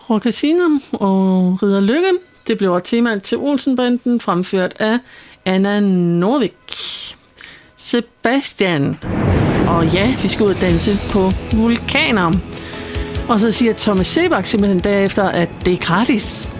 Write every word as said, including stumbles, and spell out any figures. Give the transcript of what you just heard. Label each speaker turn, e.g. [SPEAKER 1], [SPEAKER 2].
[SPEAKER 1] Roccasinum og Ridder Lykke. Det blev temaet til Olsenbanden, fremført af Anna Norvik. Sebastian. Og ja, vi skal ud og danse på vulkaner. Og så siger Thomas Sebak simpelthen derefter, at det er gratis.